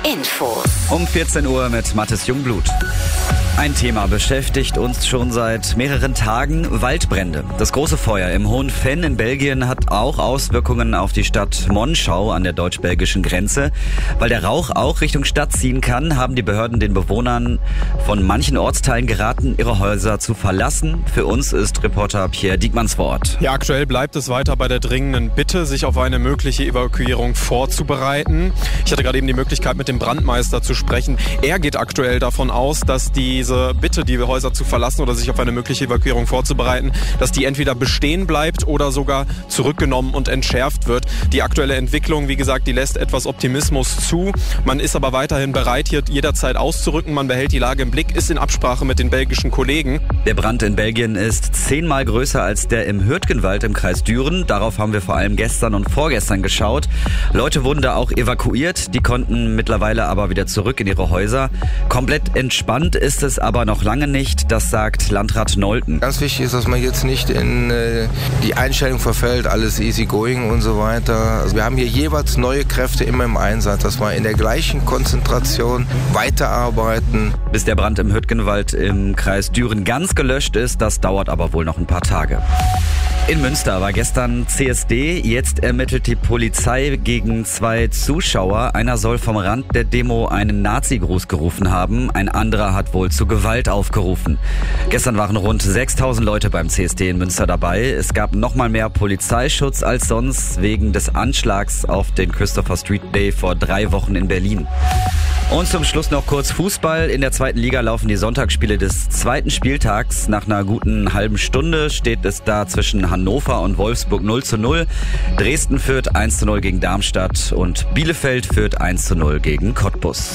Infos. Um 14 Uhr mit Mathis Jungblut. Ein Thema beschäftigt uns schon seit mehreren Tagen: Waldbrände. Das große Feuer im Hohen Venn in Belgien hat auch Auswirkungen auf die Stadt Monschau an der deutsch-belgischen Grenze. Weil der Rauch auch Richtung Stadt ziehen kann, haben die Behörden den Bewohnern von manchen Ortsteilen geraten, ihre Häuser zu verlassen. Für uns ist Reporter Pierre Diekmanns vor Ort. Ja, aktuell bleibt es weiter bei der dringenden Bitte, sich auf eine mögliche Evakuierung vorzubereiten. Ich hatte gerade eben die Möglichkeit, mit dem Brandmeister zu sprechen. Er geht aktuell davon aus, dass diese Bitte, die Häuser zu verlassen oder sich auf eine mögliche Evakuierung vorzubereiten, dass die entweder bestehen bleibt oder sogar zurückgenommen und entschärft wird. Die aktuelle Entwicklung, wie gesagt, die lässt etwas Optimismus zu. Man ist aber weiterhin bereit, hier jederzeit auszurücken. Man behält die Lage im Blick, ist in Absprache mit den belgischen Kollegen. Der Brand in Belgien ist 10-mal größer als der im Hürtgenwald im Kreis Düren. Darauf haben wir vor allem gestern und vorgestern geschaut. Leute wurden da auch evakuiert, die konnten mittlerweile aber wieder zurück in ihre Häuser. Komplett entspannt ist es aber noch lange nicht, das sagt Landrat Nolten. Ganz wichtig ist, dass man jetzt nicht in die Einstellung verfällt, alles easy going und so weiter. Also wir haben hier jeweils neue Kräfte immer im Einsatz, dass wir in der gleichen Konzentration weiterarbeiten. Bis der Brand im Hürtgenwald im Kreis Düren ganz gelöscht ist, das dauert aber wohl noch ein paar Tage. In Münster war gestern CSD, jetzt ermittelt die Polizei gegen 2 Zuschauer. Einer soll vom Rand der Demo einen Nazi-Gruß gerufen haben, ein anderer hat wohl zu Gewalt aufgerufen. Gestern waren rund 6.000 Leute beim CSD in Münster dabei. Es gab noch mal mehr Polizeischutz als sonst wegen des Anschlags auf den Christopher Street Day vor 3 Wochen in Berlin. Und zum Schluss noch kurz Fußball. In der 2. Liga laufen die Sonntagsspiele des 2. Spieltags. Nach einer guten halben Stunde steht es da zwischen Hannover und Wolfsburg 0:0. Dresden führt 1:0 gegen Darmstadt und Bielefeld führt 1:0 gegen Cottbus.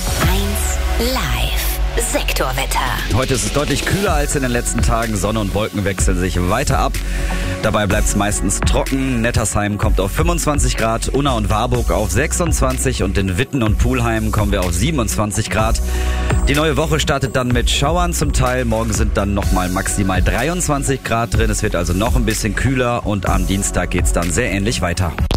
1 Live. Sektorwetter. Heute ist es deutlich kühler als in den letzten Tagen. Sonne und Wolken wechseln sich weiter ab. Dabei bleibt es meistens trocken. Nettersheim kommt auf 25 Grad, Unna und Warburg auf 26 und in Witten und Pulheim kommen wir auf 27 Grad. Die neue Woche startet dann mit Schauern zum Teil. Morgen sind dann nochmal maximal 23 Grad drin. Es wird also noch ein bisschen kühler und am Dienstag geht's dann sehr ähnlich weiter.